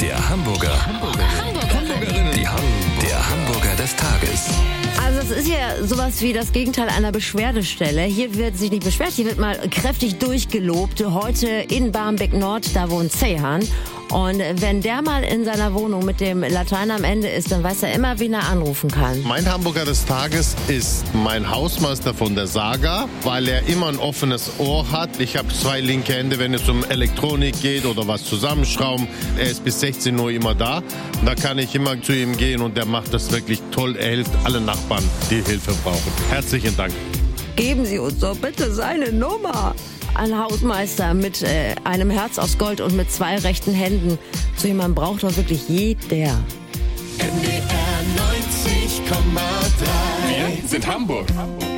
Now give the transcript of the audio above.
Der Hamburger. Der Hamburger des Tages. Also es ist ja sowas wie das Gegenteil einer Beschwerdestelle. Hier wird sich nicht beschwert, hier wird mal kräftig durchgelobt. Heute in Barmbek Nord, da wohnt Seyhan. Und wenn der mal in seiner Wohnung mit dem Latein am Ende ist, dann weiß er immer, wen er anrufen kann. Mein Hamburger des Tages ist mein Hausmeister von der Saga, weil er immer ein offenes Ohr hat. Ich habe 2 linke Hände, wenn es um Elektronik geht oder was zusammenschrauben. Er ist bis 16 Uhr immer da. Da kann ich immer zu ihm gehen und der macht das wirklich toll. Er hilft allen Nachbarn, die Hilfe brauchen. Herzlichen Dank. Geben Sie uns doch bitte seine Nummer. Ein Hausmeister mit einem Herz aus Gold und mit 2 rechten Händen. So jemanden braucht doch wirklich jeder. Wir sind Hamburg.